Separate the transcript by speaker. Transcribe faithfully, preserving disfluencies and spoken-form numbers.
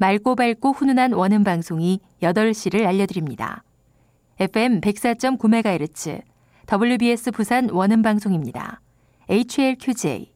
Speaker 1: 맑고 밝고 훈훈한 원음 방송이 여덟 시를 알려드립니다. 에프엠 백사 점 구 메가헤르츠 더블유비에스 부산 원음 방송입니다. 에이치엘큐제이